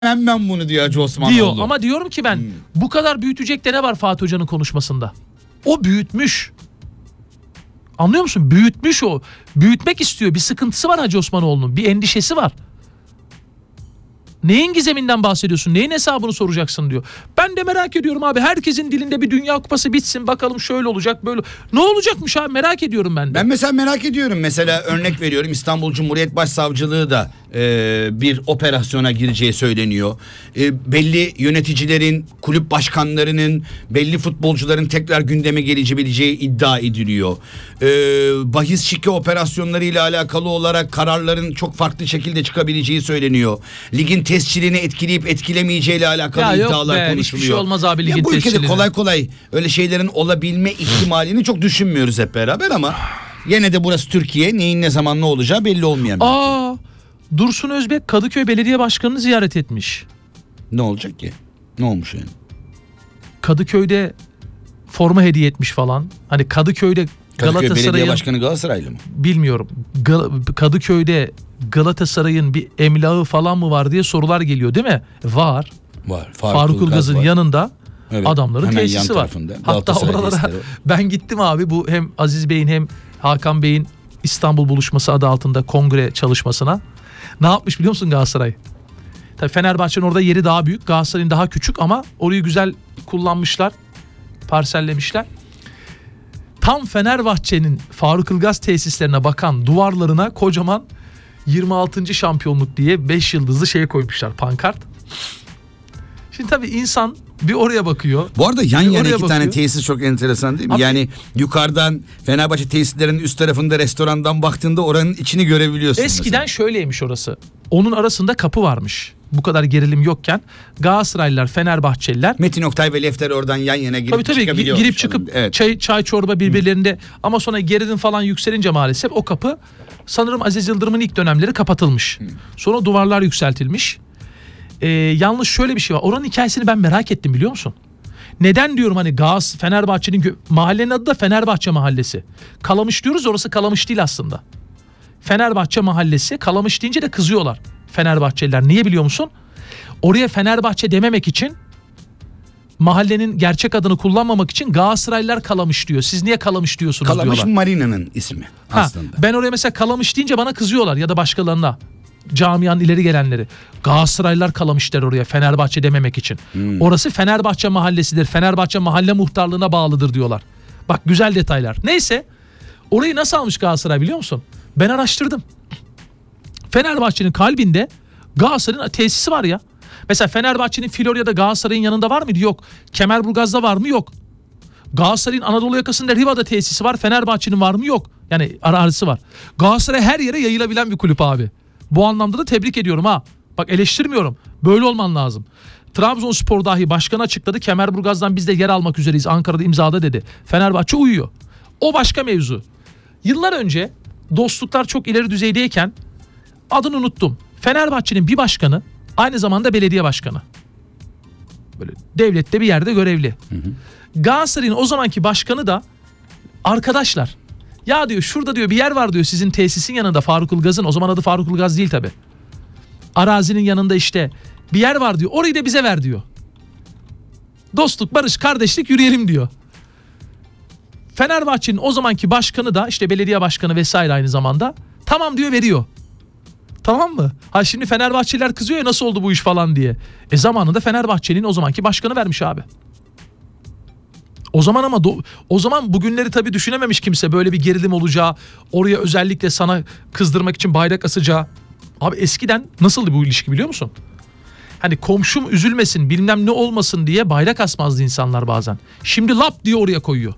ben bunu diyor Hacı Osmanoğlu. Diyor ama diyorum ki ben bu kadar büyütecek de ne var Fatih Hoca'nın konuşmasında? O büyütmüş. Anlıyor musun? Büyütmüş o. Büyütmek istiyor. Bir sıkıntısı var Hacı Osmanoğlu'nun. Bir endişesi var. Neyin gizeminden bahsediyorsun? Neyin hesabını soracaksın diyor. Ben de merak ediyorum abi. Herkesin dilinde bir Dünya Kupası bitsin. Bakalım şöyle olacak böyle. Ne olacakmış abi merak ediyorum ben de. Ben mesela merak ediyorum. Mesela örnek veriyorum, İstanbul Cumhuriyet Başsavcılığı da bir operasyona gireceği söyleniyor. Belli yöneticilerin, kulüp başkanlarının, belli futbolcuların tekrar gündeme gelebileceği iddia ediliyor. Bahis şike operasyonları ile alakalı olarak kararların çok farklı şekilde çıkabileceği söyleniyor. Ligin tescilini etkileyip etkilemeyeceği ile alakalı ya iddialar yok be, konuşuluyor. hiçbir şey olmaz abi ligin bu ülkede tescilini. kolay kolay öyle şeylerin olabilme ihtimalini çok düşünmüyoruz hep beraber ama yine de burası Türkiye, neyin ne zaman ne olacağı belli olmayan bir ülke. Dursun Özbek Kadıköy Belediye Başkanı'nı ziyaret etmiş. Ne olacak ki? Ne olmuş yani? Kadıköy'de forma hediye etmiş falan. Hani Kadıköy'de Kadıköy Belediye Galatasaray'ın Başkanı Galatasaraylı mı? bilmiyorum. Kadıköy'de Galatasaray'ın bir emlağı falan mı var diye sorular geliyor değil mi? Var. Var. Faruk Ilgaz'ın yanında evet, adamların tesisi var. Hatta oralara ben gittim abi, bu hem Aziz Bey'in hem Hakan Bey'in İstanbul buluşması adı altında kongre çalışmasına. Ne yapmış biliyor musun Galatasaray? Tabii Fenerbahçe'nin orada yeri daha büyük, Galatasaray'ın daha küçük ama orayı güzel kullanmışlar. Parsellemişler. Tam Fenerbahçe'nin Faruk Ilgaz tesislerine bakan duvarlarına kocaman 26. şampiyonluk diye 5 yıldızlı şey koymuşlar, pankart. Şimdi tabii insan bir oraya bakıyor. Bu arada yan yana iki tane bakıyor. tesis çok enteresan değil mi? Abi, yani yukarıdan Fenerbahçe tesislerinin üst tarafında restorandan baktığında oranın içini görebiliyorsun. Eskiden mesela. şöyleymiş orası. Onun arasında kapı varmış. Bu kadar gerilim yokken Galatasaraylılar, Fenerbahçeliler Metin Oktay ve Lefter oradan yan yana girip çıkabiliyor. girip çıkıp evet. çay çorba birbirlerinde ama sonra gerilim falan yükselince maalesef o kapı sanırım Aziz Yıldırım'ın ilk dönemleri kapatılmış. Sonra duvarlar yükseltilmiş. Yalnız şöyle bir şey var. Oranın hikayesini ben merak ettim biliyor musun? Neden diyorum, hani Fenerbahçe'nin mahallenin adı da Fenerbahçe Mahallesi. Kalamış diyoruz, orası Kalamış değil aslında. Fenerbahçe Mahallesi. Kalamış deyince de kızıyorlar Fenerbahçeliler. Niye biliyor musun? Oraya Fenerbahçe dememek için, mahallenin gerçek adını kullanmamak için Galatasaraylılar Kalamış diyor. Siz niye Kalamış diyorsunuz Kalamış diyorlar. Marina'nın ismi aslında. Ben oraya mesela Kalamış deyince bana kızıyorlar ya da başkalarına. Camianın ileri gelenleri. Galatasaraylılar Kalamış der oraya Fenerbahçe dememek için. Orası Fenerbahçe Mahallesi'dir. Fenerbahçe Mahalle Muhtarlığı'na bağlıdır diyorlar. Bak güzel detaylar. Neyse, orayı nasıl almış Galatasaray biliyor musun? Ben araştırdım. Fenerbahçe'nin kalbinde Galatasaray'ın tesisi var ya. Mesela Fenerbahçe'nin Florya'da Galatasaray'ın yanında var mıydı? Yok. Kemerburgaz'da var mı? Yok. Galatasaray'ın Anadolu yakasında Riva'da tesisi var. Fenerbahçe'nin var mı? Yok. Yani arazisi var. Galatasaray her yere yayılabilen bir kulüp abi. Bu anlamda da tebrik ediyorum ha. Bak eleştirmiyorum. Böyle olman lazım. Trabzonspor dahi başkan açıkladı. Kemerburgaz'dan biz de yer almak üzereyiz. Ankara'da imzada dedi. Fenerbahçe uyuyor. O başka mevzu. Yıllar önce dostluklar çok ileri düzeydeyken adını unuttum. Fenerbahçe'nin bir başkanı aynı zamanda belediye başkanı. Böyle devlette bir yerde görevli. Galatasaray'ın o zamanki başkanı da arkadaşlar. Ya diyor şurada diyor bir yer var diyor sizin tesisin yanında, Faruk Ilgaz'ın, o zaman adı Faruk Ilgaz değil tabi. Arazinin yanında işte bir yer var diyor, orayı da bize ver diyor. Dostluk, barış, kardeşlik yürüyelim diyor. Fenerbahçe'nin o zamanki başkanı da işte belediye başkanı vesaire aynı zamanda tamam diyor, veriyor. Tamam mı? Ha şimdi Fenerbahçeliler kızıyor ya nasıl oldu bu iş falan diye. Zamanında Fenerbahçe'nin o zamanki başkanı vermiş abi. O zaman ama o zaman bugünleri tabii düşünememiş kimse, böyle bir gerilim olacağı, oraya özellikle sana kızdırmak için bayrak asacağı. Abi eskiden nasıldı bu ilişki biliyor musun? Hani komşum üzülmesin bilmem ne olmasın diye bayrak asmazdı insanlar bazen. Şimdi lap diye oraya koyuyor.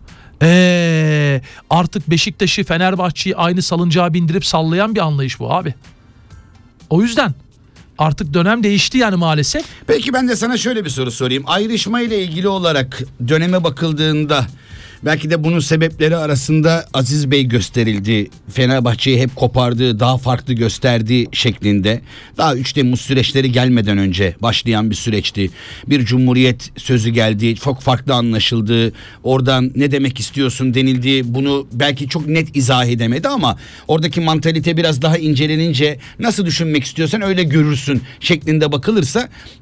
Artık Beşiktaş'ı, Fenerbahçe'yi aynı salıncağa bindirip sallayan bir anlayış bu abi. O yüzden artık dönem değişti yani maalesef. Peki ben de sana şöyle bir soru sorayım. Ayrışma ile ilgili olarak döneme bakıldığında Belki de bunun sebepleri arasında Aziz Bey gösterildi. Fenerbahçe'yi hep kopardığı, daha farklı gösterdiği şeklinde. Daha 3 Temmuz süreçleri gelmeden önce başlayan bir süreçti. Bir cumhuriyet sözü geldi. Çok farklı anlaşıldı. Oradan ne demek istiyorsun denildi. Bunu belki çok net izah edemedi ama oradaki mantalite biraz daha incelenince nasıl düşünmek istiyorsan öyle görürsün şeklinde bakılırsa